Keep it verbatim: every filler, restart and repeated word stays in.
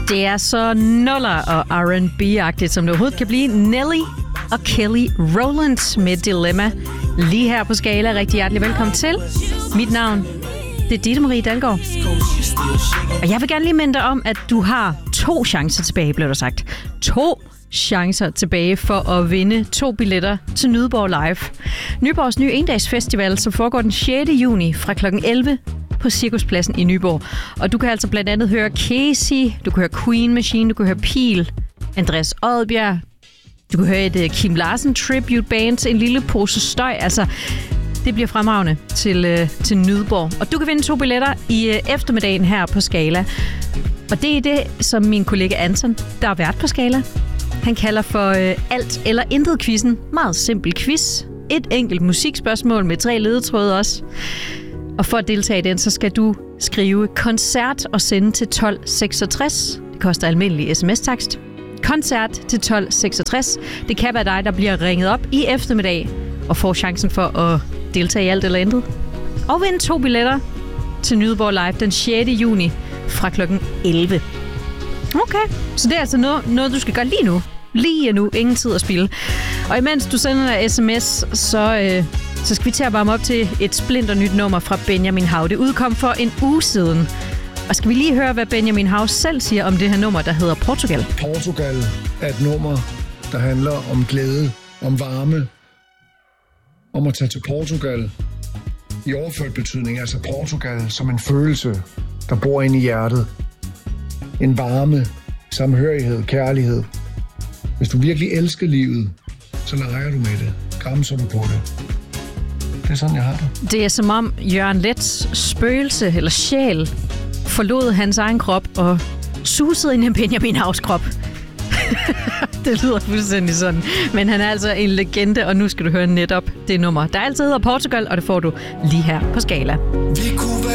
Det er så nuller og R and B-agtigt, som det overhovedet kan blive. Nelly og Kelly Rowland med Dilemma. Lige her på Skala. Rigtig hjertelig velkommen til. Mit navn, det er Ditte Marie Dalgaard. Og jeg vil gerne lige minde dig om, at du har to chancer tilbage, blev der sagt. To chancer tilbage for at vinde to billetter til Nyborg Live. Nyborgs nye endagsfestival, som foregår den sjette juni fra klokken elleve på Cirkuspladsen i Nyborg. Og du kan altså blandt andet høre Casey, du kan høre Queen Machine, du kan høre Pil, Andreas Odbjerg, du kan høre et Kim Larsen tribute band, en lille pose støj. Altså, det bliver fremragende til, øh, til Nyborg. Og du kan vinde to billetter i øh, eftermiddagen her på Skala. Og det er det, som min kollega Anton, der er vært på Skala, han kalder for øh, alt eller intet quizzen. Meget simpel quiz. Et enkelt musikspørgsmål med tre ledetråde også. Og for at deltage i den, så skal du skrive koncert og sende til tolv seksogtres. Det koster almindelig sms-takst. Koncert til tolv seksogtres. Det kan være dig, der bliver ringet op i eftermiddag og får chancen for at deltage i alt eller intet. Og vinde to billetter til Nyborg Live den sjette juni fra klokken elleve. Okay, så det er altså noget, noget du skal gøre lige nu. Lige nu. Ingen tid at spilde. Og imens du sender en sms, så, øh, så skal vi til at varme op til et splinter nyt nummer fra Benjamin Hav. Det udkom for en uge siden. Og skal vi lige høre, hvad Benjamin Hav selv siger om det her nummer, der hedder Portugal. Portugal er et nummer, der handler om glæde, om varme, om at tage til Portugal. I overført betydning, altså Portugal som en følelse, der bor inde i hjertet. En varme, samhørighed, kærlighed. Hvis du virkelig elsker livet, så leger du med det. Gramser du på det. Det er sådan, jeg har det. Det er som om Jørgen Leths spøgelse eller sjæl forlod hans egen krop og susede ind i Benjamin Havs krop. Det lyder fuldstændig sådan. Men han er altså en legende, og nu skal du høre netop det nummer, der altid hedder Portugal, og det får du lige her på Skala. Vi kunne